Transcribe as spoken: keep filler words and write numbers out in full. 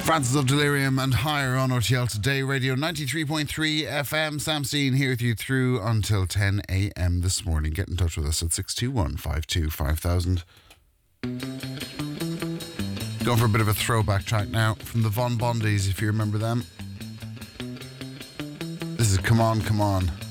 Francis of Delirium and Higher on R T L Today Radio ninety-three point three F M. Sam Steen here with you through until ten a.m. this morning. Get in touch with us at six two one, five two five thousand. Going for a bit of a throwback track now from the Von Bondies, if you remember them. This is Come On, Come On.